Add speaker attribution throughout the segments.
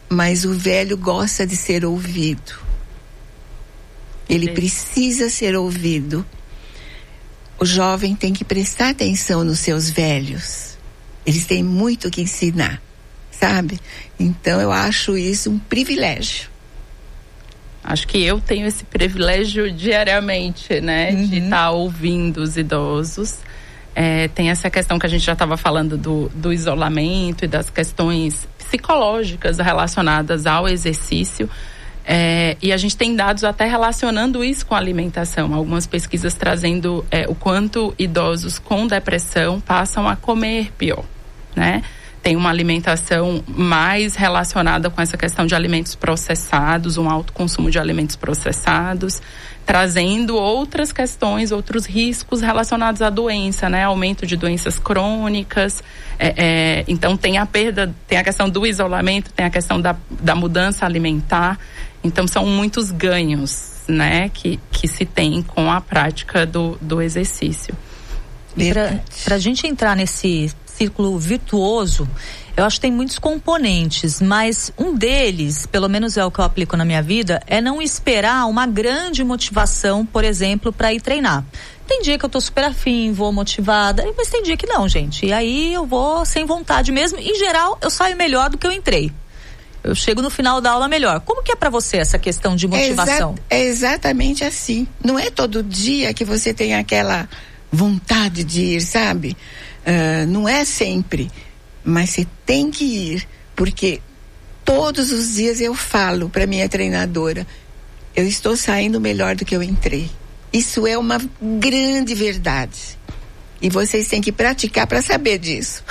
Speaker 1: mas o velho gosta de ser ouvido. Ele precisa ser ouvido. O jovem tem que prestar atenção nos seus velhos. Eles têm muito o que ensinar, sabe? Então eu acho isso um privilégio.
Speaker 2: Acho que eu tenho esse privilégio diariamente, né? De estar ouvindo os idosos. Tem essa questão que a gente já estava falando do isolamento e das questões psicológicas relacionadas ao exercício. E a gente tem dados até relacionando isso com a alimentação. Algumas pesquisas trazendo o quanto idosos com depressão passam a comer pior, né? Tem uma alimentação mais relacionada com essa questão de alimentos processados, um alto consumo de alimentos processados, trazendo outras questões, outros riscos relacionados à doença, né? Aumento de doenças crônicas. Então tem a questão do isolamento, tem a questão da mudança alimentar. Então são muitos ganhos, né? Que se tem com a prática do exercício.
Speaker 3: Para a gente entrar nesse círculo virtuoso, eu acho que tem muitos componentes, mas um deles, pelo menos é o que eu aplico na minha vida, é não esperar uma grande motivação, por exemplo, para ir treinar. Tem dia que eu tô super afim, vou motivada, mas tem dia que não, gente. E aí eu vou sem vontade mesmo. Em geral, eu saio melhor do que eu entrei. Eu chego no final da aula melhor. Como que é para você essa questão de motivação?
Speaker 1: É exatamente assim. Não é todo dia que você tem aquela vontade de ir, sabe? Não é sempre, mas você tem que ir, porque todos os dias eu falo para minha treinadora, eu estou saindo melhor do que eu entrei. Isso é uma grande verdade. E vocês têm que praticar para saber disso.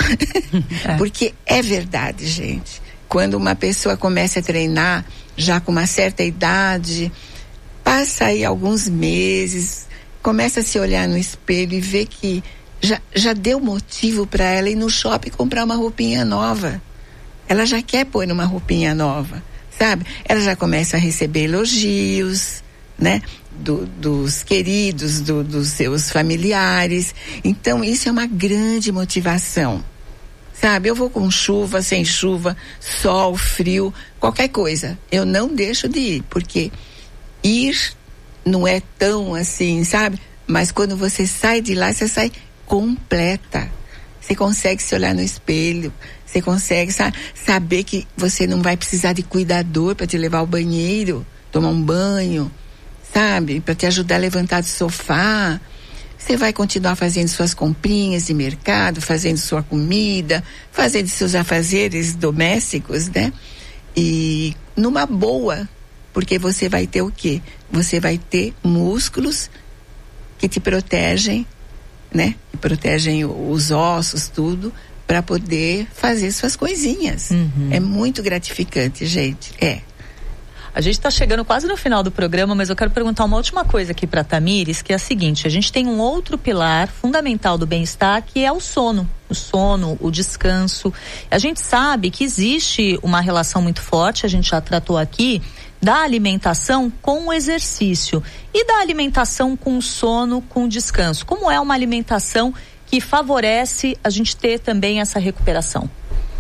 Speaker 1: Porque é verdade, gente. Quando uma pessoa começa a treinar, já com uma certa idade, passa aí alguns meses, começa a se olhar no espelho e ver que já deu motivo para ela ir no shopping comprar uma roupinha nova. Ela já quer pôr uma roupinha nova, sabe? Ela já começa a receber elogios, né? Dos queridos, dos seus familiares. Então isso é uma grande motivação, sabe? Eu vou com chuva, sem chuva, sol, frio, qualquer coisa, eu não deixo de ir, porque ir não é tão assim, sabe? Mas quando você sai de lá, você sai completa. Você consegue se olhar no espelho, você consegue saber que você não vai precisar de cuidador para te levar ao banheiro, tomar um banho, sabe? Para te ajudar a levantar do sofá. Você vai continuar fazendo suas comprinhas de mercado, fazendo sua comida, fazendo seus afazeres domésticos, né? E numa boa, porque você vai ter o quê? Você vai ter músculos que te protegem, né? Que protegem os ossos, tudo, para poder fazer suas coisinhas. É muito gratificante, gente.
Speaker 3: A gente está chegando quase no final do programa, mas eu quero perguntar uma última coisa aqui para Tamires, que é a seguinte: a gente tem um outro pilar fundamental do bem-estar, que é o sono. O sono, o descanso. A gente sabe que existe uma relação muito forte, a gente já tratou aqui, da alimentação com o exercício e da alimentação com o sono, com o descanso. Como é uma alimentação que favorece a gente ter também essa recuperação?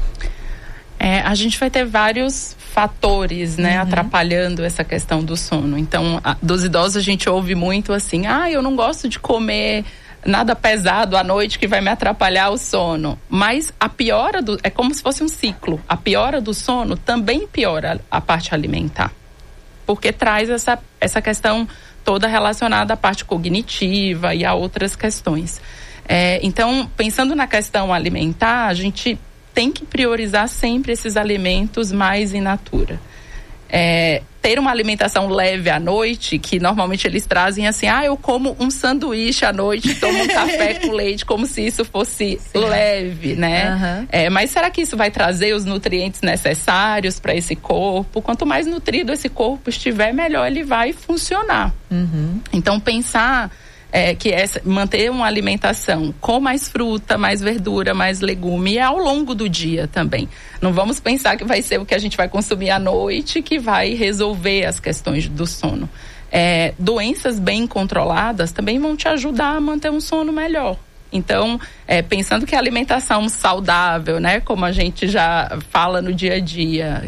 Speaker 2: A gente vai ter vários fatores, né, atrapalhando essa questão do sono. Então, dos idosos a gente ouve muito assim, eu não gosto de comer nada pesado à noite que vai me atrapalhar o sono. Mas a piora é como se fosse um ciclo. A piora do sono também piora a parte alimentar, porque traz essa questão toda relacionada à parte cognitiva e a outras questões. Então, pensando na questão alimentar, a gente tem que priorizar sempre esses alimentos mais in natura. Ter uma alimentação leve à noite, que normalmente eles trazem assim, eu como um sanduíche à noite, tomo um café com leite, como se isso fosse leve, né? Mas será que isso vai trazer os nutrientes necessários para esse corpo? Quanto mais nutrido esse corpo estiver, melhor ele vai funcionar. Então, pensar que manter uma alimentação com mais fruta, mais verdura, mais legume, e ao longo do dia também. Não vamos pensar que vai ser o que a gente vai consumir à noite que vai resolver as questões do sono. Doenças bem controladas também vão te ajudar a manter um sono melhor. Então, pensando que a alimentação saudável, né, como a gente já fala no dia a dia,